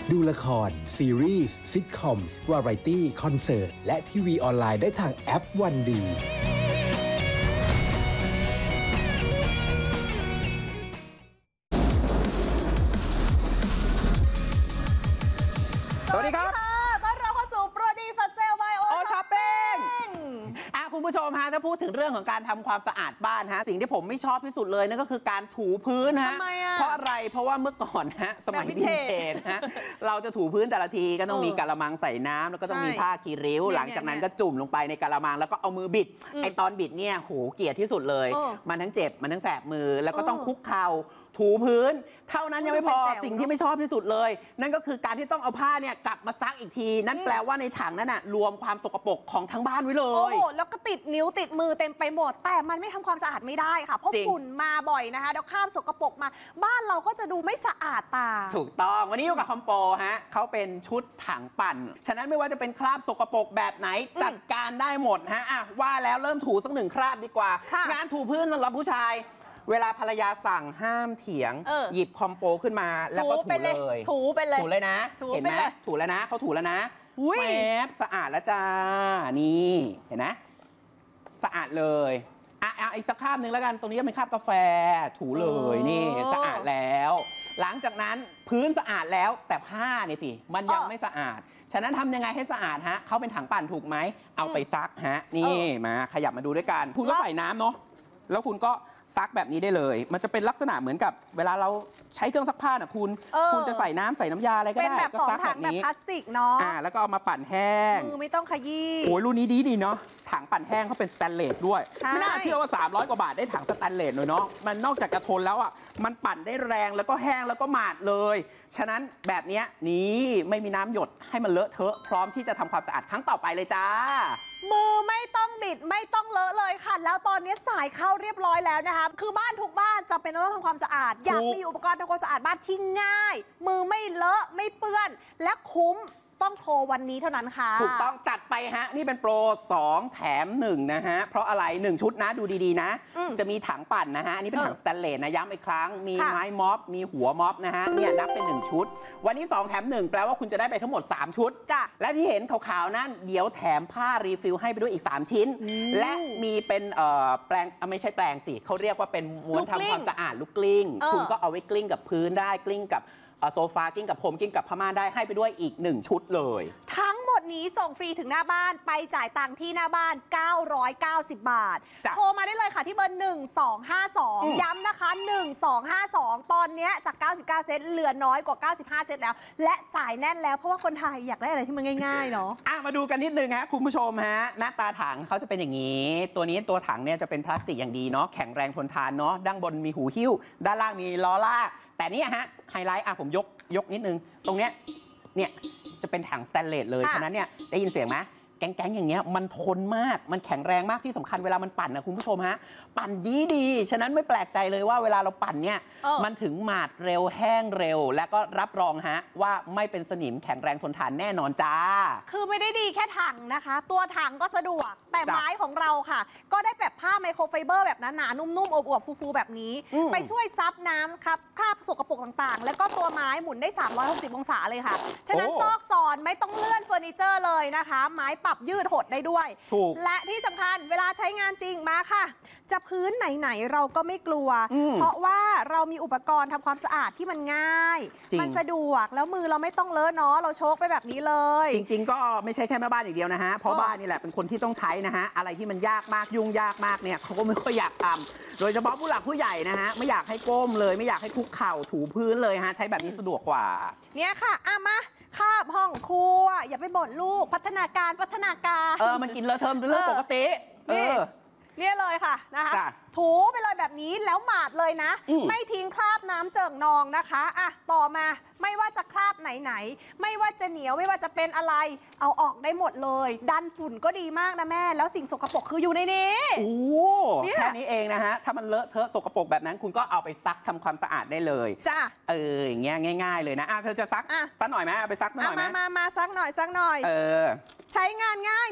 ดูละครซีรีส์ซิทคอมวาไรตี้คอนเสิร์ตและทีวีออนไลน์ได้ทางแอปวันดีสวัสดีครับต้อนรับเข้าสู่โปรดีฟัสเซลบายโอช้อปปิ้งคุณผู้ชมฮะถ้าพูดถึงเรื่องของการทำความสะอาดบ้านฮะสิ่งที่ผมไม่ชอบที่สุดเลยนั่นก็คือการถูพื้นฮะเพราะอะไรเพราะว่าเมื่อก่อนฮะสมัยวินเทจฮะเราจะถูพื้นแต่ละทีก็ต้องมีกะละมังใส่น้ำแล้วก็ต้องมีผ้าคีริ้วหลังจากนั้นก็จุ่มลงไปในกะละมังแล้วก็เอามือบิดไอตอนบิดเนี่ยโหเกลียดที่สุดเลยมันทั้งเจ็บมันทั้งแสบมือแล้วก็ต้องคุกเข่าถูพื้นเท่านั้นยังไม่พอสิ่งที่ไม่ชอบที่สุดเลยนั่นก็คือการที่ต้องเอาผ้าเนี่ยกลับมาซักอีกทีนั่นแปลว่าในถังนั้นน่ะรวมความสกปรกของทั้งบ้านไว้เลยโอ้โหแล้วก็ติดนิ้วติดมือเต็มไปหมดแต่มันไม่ทำความสะอาดไม่ได้ค่ะเพราะฝุ่นมาบ่อยนะคะแล้วข้ามสกปรกมาบ้านเราก็จะดูไม่สะอาดตาถูกต้องวันนี้อยู่กับคอมโปฮะเขาเป็นชุดถังปั่นฉะนั้นไม่ว่าจะเป็นคราบสกปรกแบบไหนจัดการได้หมดฮะว่าแล้วเริ่มถูสักหนึ่งคราบดีกว่างานถูพื้นสำหรับผู้ชายเวลาภรรยาสั่งห้ามเถียงหยิบคอมโปขึ้นมาแล้วก็ถูเลยถูไปเลยถูเลยนะเห็นไหมถูแล้วนะเขาถูแล้วนะแวบสะอาดแล้วจ้านี่เห็นไหมสะอาดเลยอีกสักคราบหนึ่งแล้วกันตรงนี้ก็เป็นคราบกาแฟถูเลยนี่สะอาดแล้วหลังจากนั้นพื้นสะอาดแล้วแต่ผ้านี่สิมันยังไม่สะอาดฉะนั้นทำยังไงให้สะอาดฮะเขาเป็นถังปั่นถูกไหมเอาไปซักฮะนี่มาขยับมาดูด้วยกันคุณก็ใส่น้ำเนาะแล้วคุณก็ซักแบบนี้ได้เลยมันจะเป็นลักษณะเหมือนกับเวลาเราใช้เครื่องซักผ้าน่ะคุณจะใส่น้ำใส่น้ำยาอะไรก็ได้ก็ซักแบบนี้แบบพลาสติกเนาะแล้วก็เอามาปั่นแห้งมือไม่ต้องขยี้โอ้ยรุ่นนี้ดีเนาะถังปั่นแห้งเขาเป็นสแตนเลสด้วยไม่น่าเชื่อว่า300 กว่าบาทได้ถังสแตนเลสเลยเนาะมันนอกจากจะทนแล้วอ่ะมันปั่นได้แรงแล้วก็แห้งแล้วก็หมาดเลยฉะนั้นแบบนี้นี่ไม่มีน้ำหยดให้มันเลอะเทอะพร้อมที่จะทำความสะอาดครั้งต่อไปเลยจ้ามือไม่ต้องบิดไม่ต้องเลอะเลยค่ะแล้วตอนนี้สายเข้าเรียบร้อยแล้วนะคะคือบ้านทุกบ้านจำเป็นต้องทำความสะอาดอยากมีอุปกรณ์ทำความสะอาดบ้านที่ง่ายมือไม่เลอะไม่เปื้อนและคุ้มต้องโทรวันนี้เท่านั้นค่ะถูกต้องจัดไปฮะนี่เป็นโปร2แถม1นะฮะเพราะอะไร1ชุดนะดูดีๆนะจะมีถังปั่นนะฮะอันนี้เป็นถังสแตนเลสนะย้ำอีกครั้งมีไม้ม็อบมีหัวม็อบนะฮะเนี่ยนับเป็น1ชุดวันนี้2แถม1แปลว่าคุณจะได้ไปทั้งหมด3ชุดและที่เห็นขาวๆนั่นเดี๋ยวแถมผ้ารีฟิลให้ไปด้วยอีก3ชิ้นและมีเป็นแปรงไม่ใช่แปรงสิเขาเรียกว่าเป็นม้วนทำความสะอาดลูกกลิ้งคุณก็เอาไว้กลิ้งกับพื้นได้กลิ้งกับโซฟากิ้งกับผมกิ้งกับผ้าม่านได้ให้ไปด้วยอีก1ชุดเลยทั้งหมดนี้ส่งฟรีถึงหน้าบ้านไปจ่ายตังค์ที่หน้าบ้าน990 บาทโทรมาได้เลยค่ะที่เบอร์1252ย้ำนะคะ1252ตอนนี้จาก99เซตเหลือน้อยกว่า95เซตแล้วและสายแน่นแล้วเพราะว่าคนไทยอยากได้อะไรที่มันง่ายๆเนาะมาดูกันนิดนึงฮะคุณผู้ชมฮะหน้าตาถังเขาจะเป็นอย่างนี้ตัวถังเนี่ยจะเป็นพลาสติกอย่างดีเนาะแข็งแรงทนทานเนาะด้านบนมีหูหิ้วด้านล่างมีล้อลากแต่นี่ฮะไฮไลท์ผมยกนิดนึงตรงเนี้ยเนี่ยจะเป็นถังสแตนเลสเลยฉะนั้นเนี่ยได้ยินเสียงไหมแก๊งอย่างเงี้ยมันทนมากมันแข็งแรงมากที่สำคัญเวลามันปั่นนะคุณผู้ชมฮะปั่นดีฉะนั้นไม่แปลกใจเลยว่าเวลาเราปั่นเนี่ยมันถึงหมาดเร็วแห้งเร็วและก็รับรองฮะว่าไม่เป็นสนิมแข็งแรงทนทานแน่นอนจ้าคือไม่ได้ดีแค่ถังนะคะตัวถังก็สะดวกแต่ไม้ของเราค่ะก็ได้แบบผ้าไมโครไฟเบอร์แบบหนาๆนุ่มๆอวบๆฟูๆแบบนี้ไปช่วยซับน้ำครับคราบสกปรกต่างๆแล้วก็ตัวไม้หมุนได้360องศาเลยค่ะฉะนั้นซอกซอนไม่ต้องเลื่อนเฟอร์นิเจอร์เลยนะคะไม้ปรับยืดหดได้ด้วยและที่สำคัญเวลาใช้งานจริงมาค่ะจะพื้นไหนๆเราก็ไม่กลัวเพราะว่าเรามีอุปกรณ์ทำความสะอาดที่มันง่ายมันสะดวกแล้วมือเราไม่ต้องเลอะเนาะเราโชกไปแบบนี้เลยจริงๆก็ไม่ใช่แค่แม่บ้านอย่างเดียวนะฮะเพราะบ้านนี่แหละเป็นคนที่ต้องใช้นะฮะอะไรที่มันยากมากยุ่งยากมากเนี่ยเขาก็ไม่ค่อยอยากทำโดยเฉพาะผู้หลักผู้ใหญ่นะฮะไม่อยากให้ก้มเลยไม่อยากให้คุกเข่าถูพื้นเลยฮะใช้แบบนี้สะดวกกว่าเนี่ยค่ะมาคาบห้องครัวอย่าไปบ่นลูกพัฒนาการมันกินเลอะเทอะเป็นเรื่องปกติเนี่ยเลยค่ะนะคะถูไปเลยแบบนี้แล้วหมาดเลยนะไม่ทิ้งคราบน้ำเจิ่งนองนะคะต่อมาไม่ว่าจะคราบไหนไม่ว่าจะเหนียวไม่ว่าจะเป็นอะไรเอาออกได้หมดเลยดันฝุ่นก็ดีมากนะแม่แล้วสิ่งสกปรกคืออยู่ในนี้แค่นี้เองนะฮะถ้ามันเลอะเทอะสกปรกแบบนั้นคุณก็เอาไปซักทำความสะอาดได้เลยจ้ะอย่างเงี้ยง่ายๆเลยนะเธอจะซักหน่อยไหมเอาไปซักหน่อยไหมมาซักหน่อยใช้งานง่าย